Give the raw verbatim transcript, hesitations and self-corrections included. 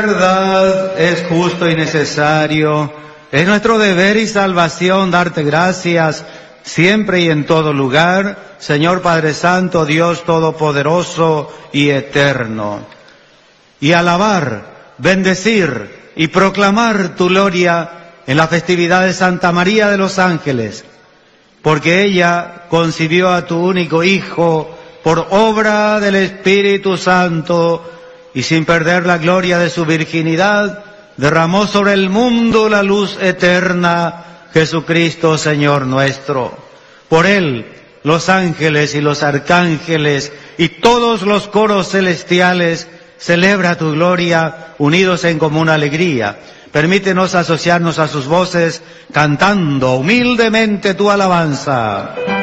verdad es justo y necesario, es nuestro deber y salvación darte gracias siempre y en todo lugar, Señor Padre Santo, Dios Todopoderoso y Eterno, y alabar, bendecir y proclamar tu gloria en la festividad de Santa María de los Ángeles, porque ella concibió a tu único Hijo por obra del Espíritu Santo, y sin perder la gloria de su virginidad, derramó sobre el mundo la luz eterna, Jesucristo Señor nuestro. Por Él, los ángeles y los arcángeles y todos los coros celestiales celebra tu gloria, unidos en común alegría. Permítenos asociarnos a sus voces, cantando humildemente tu alabanza.